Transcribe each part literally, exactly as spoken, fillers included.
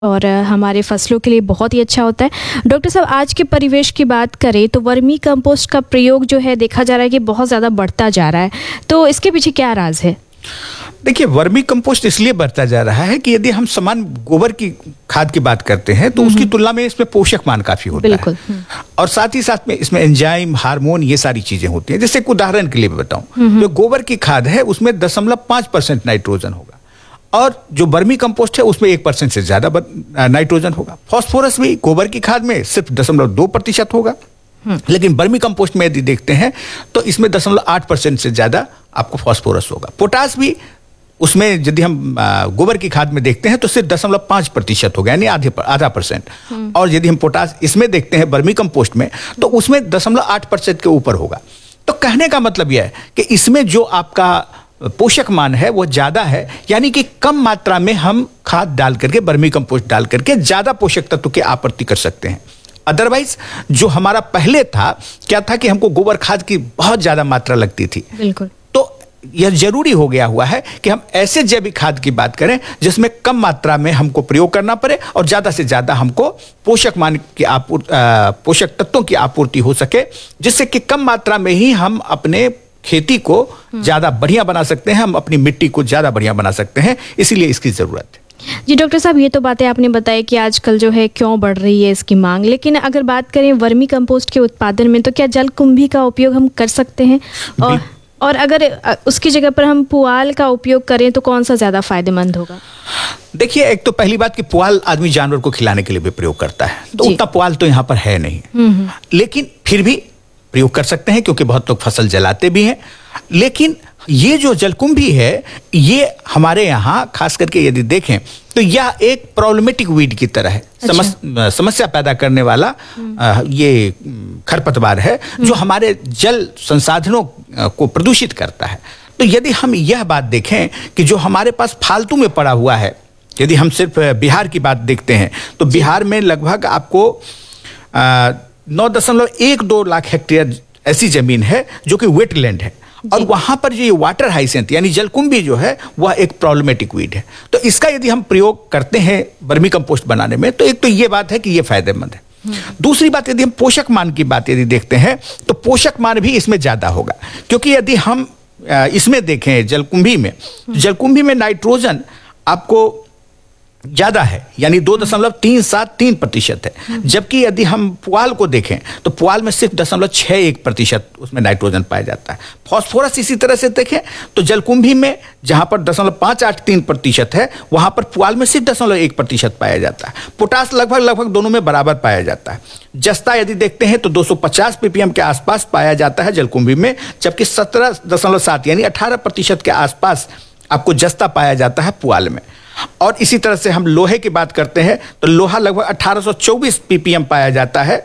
और हमारे फसलों के लिए बहुत ही अच्छा होता है। डॉक्टर साहब, आज के परिवेश की बात करें तो वर्मी कंपोस्ट का प्रयोग जो है देखा जा रहा है कि बहुत ज़्यादा बढ़ता जा रहा है, तो इसके पीछे क्या राज है? देखिए, वर्मी कंपोस्ट इसलिए बढ़ता जा रहा है कि यदि हम समान गोबर की खाद की बात करते हैं तो उसकी तुलना में इसमें पोषक मान काफी होता बिल्कुल। है और साथ ही साथ में इसमें एंजाइम, हार्मोन, ये सारी चीजें होती हैं। जैसे एक उदाहरण के लिए बताऊं, जो गोबर की खाद है उसमें दशमलव पांच परसेंट नाइट्रोजन होगा और जो वर्मी कंपोस्ट है उसमें एक परसेंट से ज्यादा नाइट्रोजन होगा। फास्फोरस भी गोबर की खाद में सिर्फ दशमलव दो प्रतिशत होगा, लेकिन वर्मी कंपोस्ट में यदि देखते हैं तो इसमें दशमलव आठ परसेंट से ज्यादा आपको फास्फोरस होगा। पोटास भी उसमें यदि हम गोबर की खाद में देखते हैं तो सिर्फ दशमलव पांच प्रतिशत होगा, यानी आधे आधा परसेंट। और यदि हम पोटास इसमें देखते हैं वर्मी कंपोस्ट में तो उसमें दशमलव आठ परसेंट के ऊपर होगा। तो कहने का मतलब यह है कि इसमें जो आपका पोषक मान है वो ज्यादा है, यानी कि कम मात्रा में हम खाद डाल करके, वर्मी कंपोस्ट डाल करके ज्यादा पोषक तत्व की आपूर्ति कर सकते हैं। अदरवाइज जो हमारा पहले था, क्या था कि हमको गोबर खाद की बहुत ज्यादा मात्रा लगती थी। बिल्कुल। तो यह जरूरी हो गया हुआ है कि हम ऐसे जैविक खाद की बात करें जिसमें कम मात्रा में हमको प्रयोग करना पड़े और ज्यादा से ज्यादा हमको पोषक मान की आपूर्ति, पोषक तत्वों की आपूर्ति हो सके, जिससे कि कम मात्रा में ही हम अपने खेती को ज्यादा बढ़िया बना सकते हैं, हम अपनी मिट्टी को ज्यादा बढ़िया बना सकते हैं। इसीलिए इसकी जरूरत है। जी डॉक्टर साहब, ये तो बातें आपने बताई कि आजकल जो है क्यों बढ़ रही है इसकी मांग, लेकिन अगर बात करें वर्मी कंपोस्ट के उत्पादन में तो क्या जलकुंभी का उपयोग हम कर सकते हैं? और और अगर उसकी जगह पर हम पुआल का उपयोग करें तो कौन सा ज्यादा फायदेमंद होगा? देखिए, एक तो पहली बात कि पुआल आदमी जानवर को खिलाने के लिए भी प्रयोग करता है, तो उतना पुआल तो यहाँ पर है नहीं, लेकिन फिर भी प्रयोग कर सकते हैं क्योंकि बहुत लोग फसल जलाते भी हैं। लेकिन ये जो जलकुंभी है, ये हमारे यहाँ खास करके यदि देखें तो यह एक प्रॉब्लमेटिक वीड की तरह है। अच्छा। समस, समस्या पैदा करने वाला आ, ये खरपतवार है जो हमारे जल संसाधनों को प्रदूषित करता है। तो यदि हम यह बात देखें कि जो हमारे पास फालतू में पड़ा हुआ है, यदि हम सिर्फ बिहार की बात देखते हैं तो बिहार में लगभग आपको आ, नौ दशमलव एक दो लाख हेक्टेयर ऐसी जमीन है जो कि वेटलैंड है और वहां पर जो ये वाटर हाइसेंथ यानी जलकुंभी जो है वह एक प्रॉब्लमेटिक वीड है। तो इसका यदि हम प्रयोग करते हैं वर्मी कंपोस्ट बनाने में तो एक तो ये बात है कि ये फायदेमंद है। दूसरी बात, यदि हम पोषक मान की बात यदि देखते हैं तो पोषक मान भी इसमें ज्यादा होगा, क्योंकि यदि हम इसमें देखें जलकुंभी में, जलकुंभी में नाइट्रोजन आपको ज्यादा है, यानी दो दशमलव तीन सात तीन प्रतिशत है, जबकि यदि हम पुआल को देखें तो पुआल में सिर्फ दशमलव छह एक प्रतिशत उसमें नाइट्रोजन पाया जाता है। फास्फोरस इसी तरह से देखें तो जलकुंभी में जहां पर दशमलव पांच आठ तीन प्रतिशत है, वहां पर पुआल में सिर्फ दशमलव एक प्रतिशत पाया जाता है। पोटास लगभग लगभग दोनों में बराबर पाया जाता है। जस्ता यदि देखते हैं तो दो सौ पचास पीपीएम के आसपास पाया जाता है जलकुंभी में, जबकि सत्रह दशमलव सात यानी अठारह प्रतिशत के आसपास आपको जस्ता पाया जाता है पुआल में। और इसी तरह से हम लोहे की बात करते हैं तो लोहा लगभग अठारह सौ चौबीस पीपीएम पाया जाता है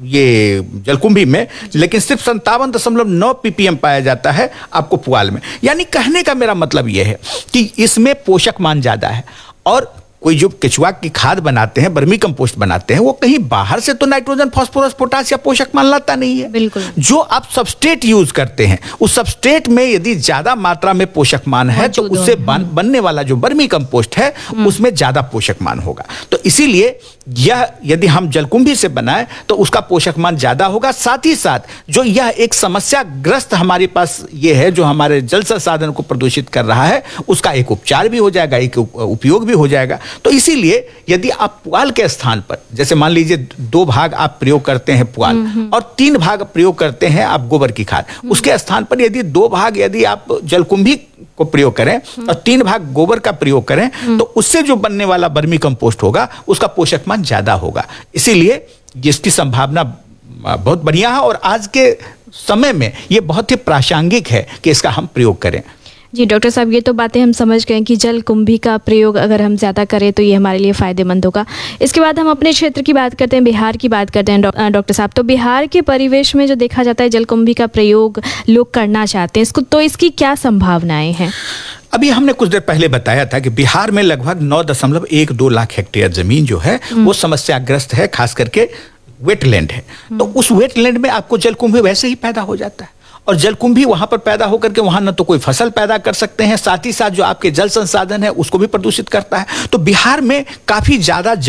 ये जलकुंभी में, लेकिन सिर्फ संतावन दशमलव नौ पीपीएम पाया जाता है आपको पुआल में। यानी कहने का मेरा मतलब यह है कि इसमें पोषक मान ज्यादा है। और कोई जो केचुआ की खाद बनाते हैं, वर्मी कंपोस्ट बनाते हैं, वो कहीं बाहर से तो नाइट्रोजन, फास्फोरस, पोटास या पोषक मान लाता नहीं है। बिल्कुल। जो आप सबस्ट्रेट यूज करते हैं उस सबस्ट्रेट में यदि ज्यादा मात्रा में पोषक मान है तो उससे बन, बनने वाला जो वर्मी कंपोस्ट है उसमें ज्यादा पोषक मान होगा। तो इसीलिए यह यदि हम जलकुंभी से बनाए तो उसका पोषक मान ज्यादा होगा। साथ ही साथ जो यह एक समस्याग्रस्त हमारे पास ये है जो हमारे जल संसाधन को प्रदूषित कर रहा है, उसका एक उपचार भी हो जाएगा, एक उपयोग भी हो जाएगा। तो इसीलिए यदि आप पुआल के स्थान पर, जैसे मान लीजिए दो भाग आप प्रयोग करते हैं पुआल और तीन भाग प्रयोग करते हैं आप गोबर की खाद, उसके स्थान पर यदि दो भाग यदि आप जलकुंभी को प्रयोग करें और तीन भाग गोबर का प्रयोग करें तो उससे जो बनने वाला वर्मी कंपोस्ट होगा उसका पोषक मान ज्यादा होगा। इसीलिए इसकी संभावना बहुत बढ़िया है और आज के समय में ये बहुत ही प्रासंगिक है कि इसका हम प्रयोग करें। जी डॉक्टर साहब, ये तो बातें हम समझ गए कि जलकुंभी का प्रयोग अगर हम ज़्यादा करें तो ये हमारे लिए फ़ायदेमंद होगा। इसके बाद हम अपने क्षेत्र की बात करते हैं, बिहार की बात करते हैं डॉक्टर साहब। तो बिहार के परिवेश में जो देखा जाता है जलकुंभी का प्रयोग लोग करना चाहते हैं इसको, तो इसकी क्या संभावनाएं हैं? अभी हमने कुछ देर पहले बताया था कि बिहार में लगभग नौ दशमलव एक दो लाख हेक्टेयर जमीन जो है वो समस्याग्रस्त है, खास करके वेटलैंड है। तो उस वेटलैंड में आपको जलकुंभी वैसे ही पैदा हो जाता है और जलकुंभी वहां पर पैदा होकर के वहां न तो कोई फसल पैदा कर सकते हैं, साथ ही साथ जो आपके जल संसाधन है उसको भी प्रदूषित करता है। तो बिहार में काफी ज्यादा